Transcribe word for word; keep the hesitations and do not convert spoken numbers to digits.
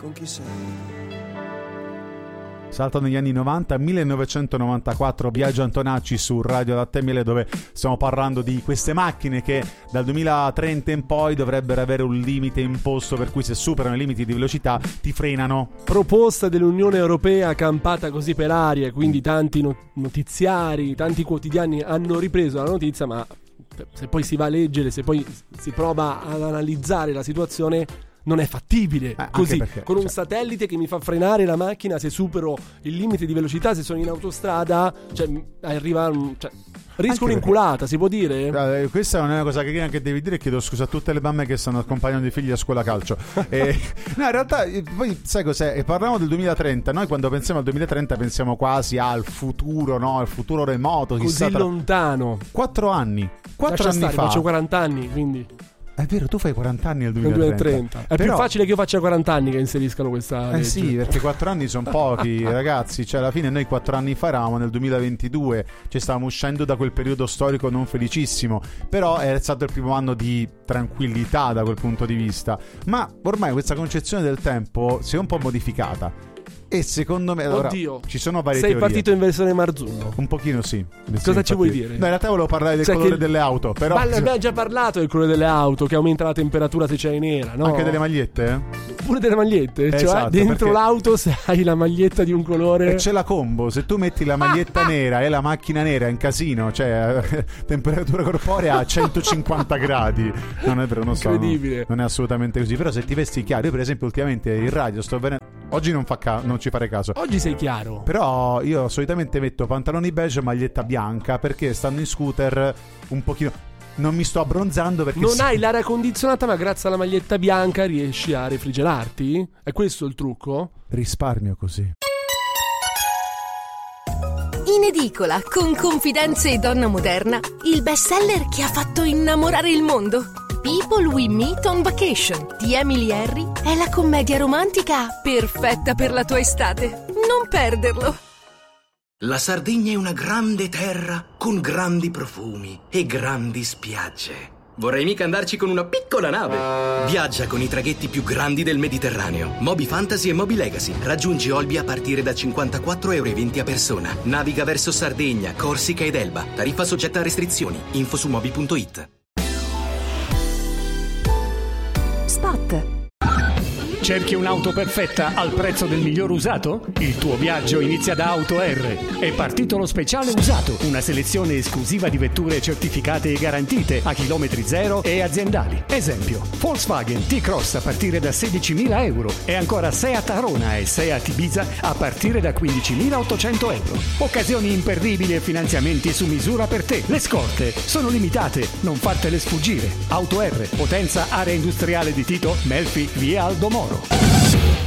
con chi sei. Salto negli anni novanta, millenovecentonovantaquattro, Biagio Antonacci su Radio Latte e Miele, dove stiamo parlando di queste macchine che dal duemilatrenta in poi dovrebbero avere un limite imposto, per cui se superano i limiti di velocità ti frenano. Proposta dell'Unione Europea campata così per aria, quindi tanti notiziari, tanti quotidiani hanno ripreso la notizia, ma se poi si va a leggere, se poi si prova ad analizzare la situazione, non è fattibile eh, così, perché, con un cioè... satellite che mi fa frenare la macchina se supero il limite di velocità, se sono in autostrada, cioè arriva, cioè, rischio un'inculata, perché... si può dire? Eh, questa non è una cosa che anche devi dire. Chiedo scusa a tutte le mamme che stanno accompagnando i figli a scuola calcio. e, no, in realtà poi sai cos'è? Parliamo del duemilatrenta. Noi quando pensiamo al duemilatrenta pensiamo quasi al futuro, no? Al futuro remoto, così tra... lontano. Quattro anni Quattro Lascia anni stare, fa faccio quaranta anni, quindi è vero, tu fai quaranta anni nel duemilatrenta. È Però... più facile che io faccia quaranta anni che inseriscano questa eh legge. sì, perché quattro anni sono pochi, ragazzi. Cioè alla fine noi quattro anni fa eravamo nel duemilaventidue, cioè stavamo uscendo da quel periodo storico non felicissimo. Però è stato il primo anno di tranquillità da quel punto di vista. Ma ormai questa concezione del tempo si è un po' modificata. E secondo me allora, Oddio, ci sono varie sei teorie. partito in versione Marzullo. Un pochino sì. Cosa sì, ci vuoi dire? No, in realtà volevo parlare del cioè colore che... delle auto, però... Ma abbiamo già parlato del colore delle auto, che aumenta la temperatura se c'è nera, no? Anche delle magliette? Pure delle magliette? Eh, cioè esatto, dentro perché... l'auto se hai la maglietta di un colore... E c'è la combo, se tu metti la maglietta ah, nera ah. e la macchina nera è un casino, cioè temperatura corporea a centocinquanta gradi. Non è vero, non so. Incredibile. Non, non è assolutamente così, però se ti vesti chiaro, io per esempio ultimamente in radio sto venendo... Oggi non, fa ca- non ci fare caso. Oggi sei chiaro. Però io solitamente metto pantaloni beige e maglietta bianca, perché stando in scooter un pochino... Non mi sto abbronzando perché... Non si... hai l'aria condizionata, ma grazie alla maglietta bianca riesci a refrigerarti? È questo il trucco? Risparmio così. In edicola, con Confidenze e Donna Moderna, il bestseller che ha fatto innamorare il mondo. People We Meet on Vacation di Emily Henry è la commedia romantica perfetta per la tua estate. Non perderlo! La Sardegna è una grande terra con grandi profumi e grandi spiagge. Vorrei mica andarci con una piccola nave. Viaggia con i traghetti più grandi del Mediterraneo. Moby Fantasy e Moby Legacy. Raggiungi Olbia a partire da cinquantaquattro euro e venti a persona. Naviga verso Sardegna, Corsica ed Elba. Tariffa soggetta a restrizioni. Info su moby punto it. Spot. Cerchi un'auto perfetta al prezzo del miglior usato? Il tuo viaggio inizia da Auto R. È partito lo speciale usato, una selezione esclusiva di vetture certificate e garantite a chilometri zero e aziendali. Esempio, Volkswagen T-Cross a partire da sedicimila euro e ancora Seat Arona e Seat Ibiza a partire da quindicimilaottocento euro. Occasioni imperdibili e finanziamenti su misura per te. Le scorte sono limitate, non fartele sfuggire. Auto R, Potenza Area Industriale di Tito, Melfi, via Aldo Moro.